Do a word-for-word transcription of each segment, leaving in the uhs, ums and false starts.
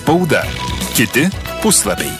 Spauda. Kiti puslapiai.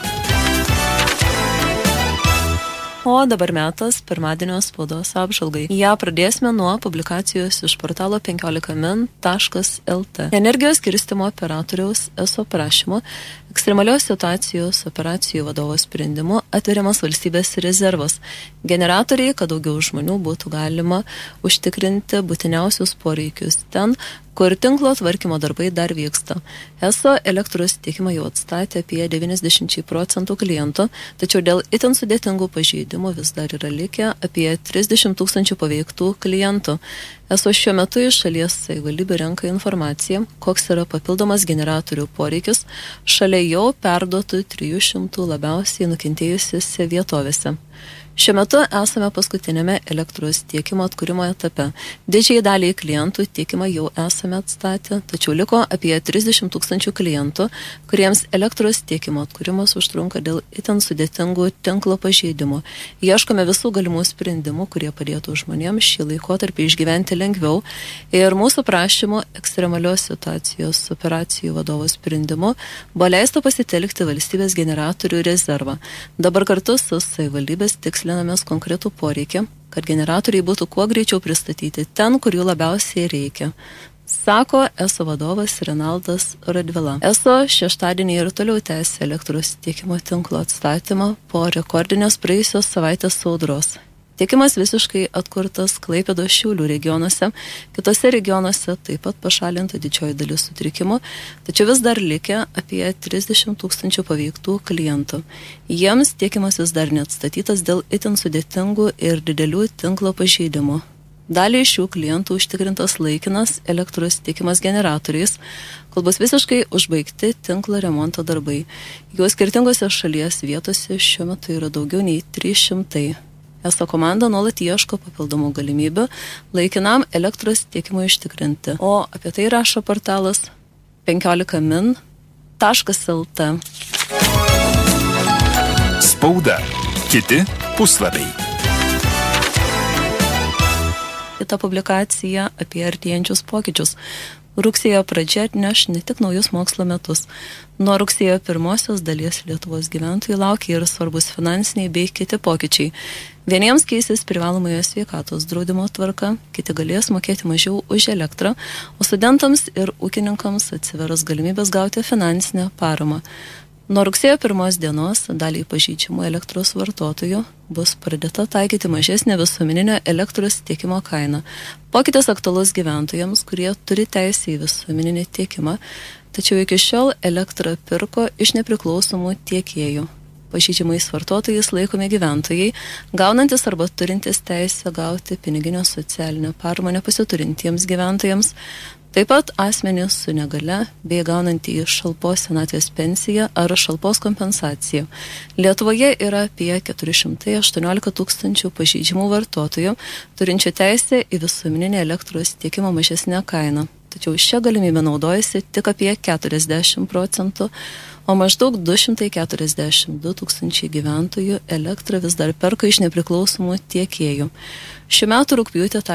O dabar metas pirmadienio spaudos apžvalgai. Ja pradėsime nuo publikacijos iš portalo penkiolika min taškas lt. Energijos skirstymo operatoriaus eso prašymu ekstremalios situacijos operacijų vadovo sprendimu atveriamas valstybės rezervas. Generatoriai, kad daugiau žmonių būtų galima užtikrinti būtiniausius poreikius ten, kur tinklo tvarkymo darbai dar vyksta. Eso elektros tiekimą jau atstatė apie devyniasdešimt procentų klientų, tačiau dėl itin sudėtingų pažeidimų vis dar yra likę apie trisdešimt tūkstančių paveiktų klientų. Eso šiuo metu iš šalies savivaldybių renka informaciją, koks yra papildomas generatorių poreikis šalia jau perduotų trijų šimtų labiausiai nukentėjusiose vietovėse. Šiuo metu esame paskutinėme elektros tiekimo atkūrimo etape. Didžiai daliai klientų tiekimą jau esame atstatę, tačiau liko apie trisdešimt tūkstančių klientų, kuriems elektros tiekimo atkūrimas užtrunka dėl itin sudėtingų tinklo pažeidimų. Ieškome visų galimų sprendimų, kurie padėtų žmonėms šį laikotarpį išgyventi lengviau, ir mūsų prašymu ekstremalios situacijos operacijų vadovo sprendimu buvo leista pasitelkti valstybės generatorių rezervą. Dabar kartu su savivaldybės tikslinamės konkretų poreikį, kad generatoriai būtų kuo greičiau pristatyti ten, kur jų labiausiai reikia, sako eso vadovas Renaldas Radvila. Eso šeštadienį ir toliau tęsia elektros tiekimo tinklo atstatymą po rekordinės praėjusios savaitės audros. Tiekimas visiškai atkurtas Klaipėdos Šiaulių regionuose, kitose regionuose taip pat pašalinta didžioji dalis sutrikimų, tačiau vis dar likę apie trisdešimt tūkstančių paveiktų klientų. Jiems tiekimas vis dar neatstatytas dėl itin sudėtingų ir didelių tinklo pažeidimų. Daliai šių klientų užtikrintas laikinas elektros tiekimas generatoriais, kol bus visiškai užbaigti tinklo remonto darbai. Jų skirtingose šalies vietose šiuo metu yra daugiau nei trys šimtai. Eso komanda nuolat ieško papildomų galimybių laikinam elektros tiekimui užtikrinti. O apie tai rašo portalas penkiolika min taškas lt. Spauda. Kiti puslapiai. Kita publikacija apie artėjančius pokyčius. Rugsėjo pradžia atneš ne tik naujus mokslo metus. Nuo rugsėjo pirmosios dalies Lietuvos gyventojų laukia ir svarbus finansiniai bei kiti pokyčiai. Vieniems keisis privalomojo sveikatos draudimo tvarka, kiti galės mokėti mažiau už elektrą, o studentams ir ūkininkams atsiveras galimybės gauti finansinę paramą. Nuo rugsėjo pirmos dienos daliai pažeidžiamų elektros vartotojų bus pradėta taikyti mažesnė visuomeninio elektros tiekimo kaina. Pokytis aktualus gyventojams, kurie turi teisę į visuomeninį tiekimą, tačiau iki šiol elektrą pirko iš nepriklausomų tiekėjų. Pažeidžiamais vartotojais laikomi gyventojai, gaunantis arba turintis teisę gauti piniginę socialinę paramą nepasiturintiems gyventojams, taip pat asmenys su negale bei gaunantys šalpos senatvės pensiją ar šalpos kompensaciją. Lietuvoje yra apie keturi šimtai aštuoniolika tūkstančių pažeidžiamų vartotojų, turinčių teisę į visuomeninį elektros tiekimą mažesnę kainą. Tačiau šią galimybę naudojasi tik apie keturiasdešimt procentų, o maždaug du šimtai keturiasdešimt du tūkstančiai gyventojų elektrą vis dar perka iš nepriklausomų tiekėjų. Šių metų rugpjūtį